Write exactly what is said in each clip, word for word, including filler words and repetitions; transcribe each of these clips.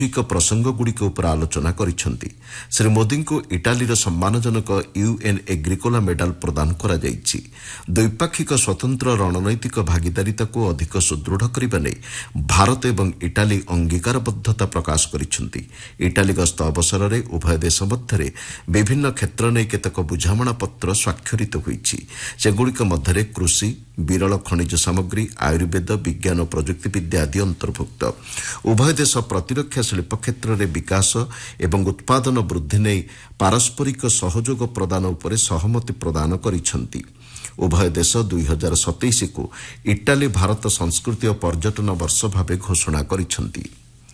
प्रसंगगुड़िक उपर आलोचना करिसेंति। श्री मोदी को इटालीर सम्मानजनक यूएन एग्रिकोला मेडाल प्रदान करा जायछि। द्विपाक्षिक स्वतंत्र रणनैतिक भागीदारिता को अधिक सुदृढ़ करने नै भारत एवं इटाली अंगीकारबद्धता प्रकाश करिसेंति। इटाली गस्त अवसर में उभय देश मध्य विभिन्न क्षेत्र नै केतक बुझामणा पत्र स्वाक्षरित होईछि। सेगुड़िक मध्य कृषि, विरल खनिज सामग्री, आयुर्वेद, विज्ञान और प्रजुक्तिविद्या आदि अंतर्भुक्त। उभय देश प्रतिरक्षा शिल्प क्षेत्र में विकास एवं उत्पादन वृद्धि नहीं पारस्परिक सहयोग प्रदान उपरे सहमति प्रदान करिसेंति। उभय देश दुई हजार सतैश को इटाली भारत संस्कृति और पर्यटन वर्ष भाव घोषणा करिसेंति।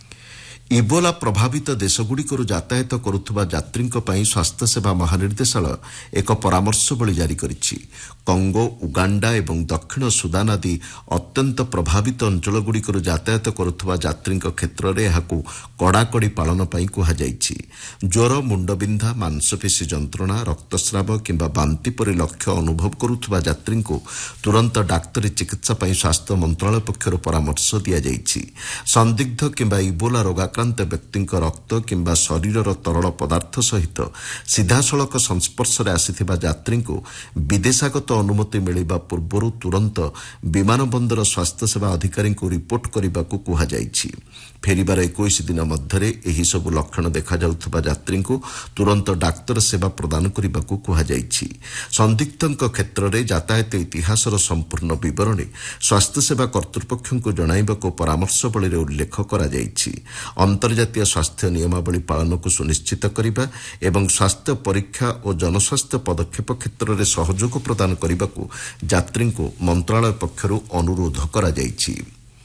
इबोला प्रभावित देशगुड़िकर यातायात करुवा यात्री स्वास्थ्य सेवा महानिर्देशालय एक परामर्शवली जारी करिछि। कंगो, उगांडा एवं दक्षिण सुदान आदि अत्यंत प्रभावित अंचलगुड़िकर यातायात करुवा यात्री क्षेत्र में यह कड़ाकड़ी पालन कहुଯାଇଛି। ज्वर, मुंडबिंधा, मांसपेशी जंत्रणा, रक्तस्राव किंबा बांति परि लक्ष्य अनुभव करुवा यात्री को तुरंत डाक्तरी चिकित्सा स्वास्थ्य मंत्रालय पक्षर परामर्श दिया। संदिग्ध किंबा इबोला रोगाक्रांत व्यक्ति रक्त किंबा शरीर तरल पदार्थ सहित सीधासलख संस्पर्श में आसीथिबा यात्री को विदेशागत अनुमति मिलिबा पूर्व तुरंत विमान बंदर स्वास्थ्य सेवा अधिकारी को रिपोर्ट करने को कहुଯାଇଛି। फेरिबार इक्कीस दिन मध्य एही सबु लक्षण देखा जाउथबा यात्री को तुरंत डाक्तर सेवा प्रदान करने को कहुଯାଇଛି। संदिग्धों क्षेत्र में यातायात इतिहासर संपूर्ण विवरणी स्वास्थ्य सेवा कर्तृपक्ष को जणाइबाको परामर्शवली उल्लेख करा जायछि। अंतर्जातीय स्वास्थ्य नियमावली पालन को सुनिश्चित करने एवं स्वास्थ्य परीक्षा और जनस्वास्थ्य पदक्षेप क्षेत्र में सहयोग प्रदान करने को यात्री को मंत्रालय पक्षर अनुरोध करा जायछि।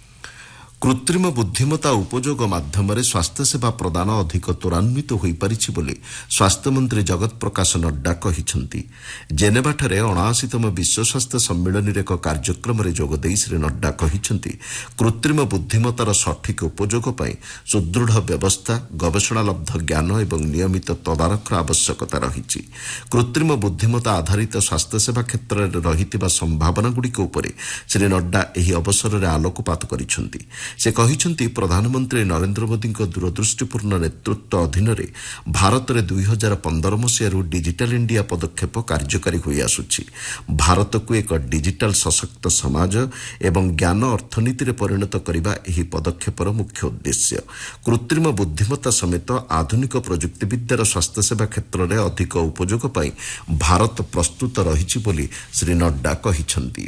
कृत्रिम बुद्धिमत्ता उपयोग माध्यम स्वास्थ्य सेवा प्रदान अधिक त्वरान्वित हो पारिछि बोली स्वास्थ्य मंत्री जगत प्रकाश नड्डा कहिसेंति। जेनेभाठारे अणाशीतम विश्व स्वास्थ्य सम्मेलन एक कार्यक्रम में जोगदे श्री नड्डा कहिसेंति कृत्रिम बुद्धिमत्तार सठिक उपयोग पई सुदृढ़ व्यवस्था, गवेषणालब्ध ज्ञान एवं नियमित तदारखर आवश्यकता रहिछि। कृत्रिम बुद्धिमत्ता आधारित स्वास्थ्य सेवा क्षेत्र में रहितिबा संभावनागुड़िक उपरे श्री नड्डा एही अवसर में आलोकपात करिसेंति। से कहिसेंति प्रधानमंत्री नरेंद्र मोदी दूरदृष्टिपूर्ण नेतृत्व अधीन भारत में दुई हजार पंदर मसीह डिजिटल इंडिया पदक्षेप कार्यकारी हो आसुछि। भारत को एक डिजिटल सशक्त समाज एवं ज्ञान अर्थनीति में परिणत करने यह पदक्षेपर मुख्य उद्देश्य। कृत्रिम बुद्धिमत्ता समेत आधुनिक प्रजुक्तिविद्यार स्वास्थ्य सेवा क्षेत्र में अधिक उपयोग पाई भारत प्रस्तुत रहिछि बोली श्री नड्डा कहिसेंति।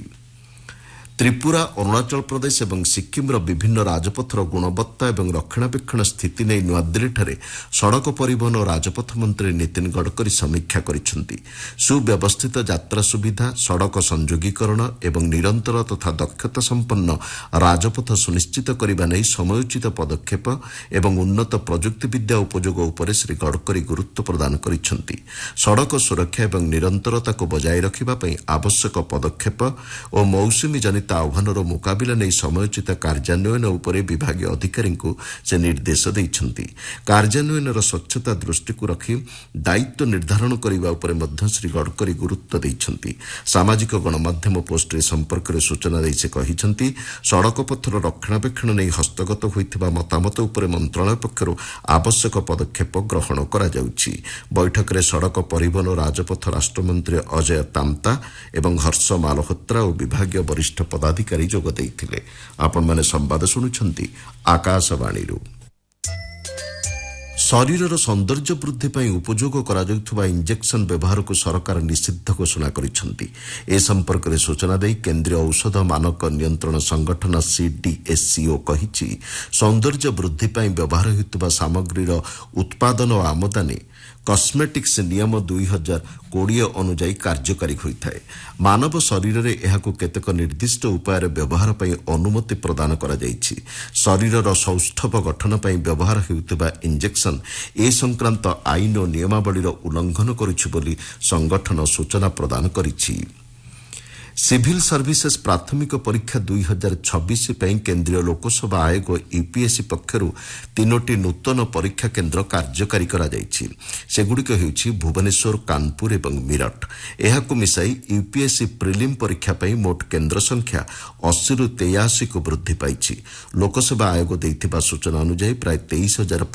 त्रिपुरा, अरुणाचल प्रदेश और सिक्किमर विभिन्न राजपथर गुणवत्ता और रक्षणाबेक्षण स्थिति नहीं नुआदिल्लीଠାରେ सड़क परिवहन और राजपथ मंत्री नितिन गडकरी समीक्षा करिसेंति। सुव्यवस्थित यात्रा सुविधा, सड़क संयोगीकरण एवं निरंतर तथा दक्षता संपन्न राजपथ सुनिश्चित करने नहीं समयोचित पदक्षेप एवं उन्नत प्रजुक्तिविद्या उपयोग उपर श्री गडकरी गुरुत्व प्रदान करिसेंति। सड़क सुरक्षा एवं निरंतरता को बजाय रखिबा आवश्यक पदक्षेप और मौसुमी जनित आह्वानर मुकाबिला नहीं समयोचित कार्यान्वयन उपरे विभागीय अधिकारी को से निर्देश देइछंती। कार्यान्वयनर स्वच्छता दृष्टि को रखी दायित्व निर्धारण करने उपरे मध्य श्री गडकरी गुरुत्व देइछंती। सामाजिक गणमाध्यम पोस्ट संपर्क में सूचना दे से कहिछंती सड़क पथर रक्षणाबेक्षण नहीं हस्तगत होइथिबा मतामत उपरे मंत्रालय पक्षर आवश्यक पदक्षेप ग्रहण करा जाउछि। बैठक में सड़क परिवहन और राजपथ राष्ट्रमंत्री अजय तामता एवं हर्ष मालहोत्रा और विभागीय वरिष्ठ पदाधिकारी जोग देइथिले। आपण माने संवाद सुनुछंती आकाशवाणी। शरीर सौंदर्य वृद्धि पर उपयोग करा जाउथबा इंजेक्शन व्यवहार को सरकार निषिद्ध घोषणा करिसेंति। ए संपर्क में सूचना दे केंद्रीय औषध मानक नियंत्रण संगठन सीडीएससीओ कहिछि सौंदर्य वृद्धि पर व्यवहार हेतुबा सामग्रीर उत्पादन और आमदानी कस्मेटिक्स नियम दुई हजार कोड़े अनुजाई कार्यकारी होता है। मानव शरीर में यह केतक निर्दिष्ट उपाय व्यवहार पर अनुमति प्रदान करा जायछि। शरीर सौष्ठव गठन पर व्यवहार हेउथिबा इंजेक्शन ए संक्रांत आईन और नियमावलीर उल्लंघन करुछि बोली संगठन सूचना प्रदान करिछि। सिविल सर्विसेस प्राथमिक परीक्षा दुई हजार छब्बीस केन्द्रीय लोकसभा आयोग यूपीएससी पक्षरू तीनोटी नूतन परीक्षा केन्द्र कार्यकारी कराଯାଇଛି। सेगुड़िक हेउछि भुवनेश्वर, कानपुर एवं मीरठ। एहाकु मिसाई यूपीएससी प्रिलिम परीक्षा पई मोट केन्द्र संख्या अस्सी रु तेयासी को वृद्धि पाइछि। लोकसभा आयोग दैथिबा सूचना अनुसार प्राय तेईस हजार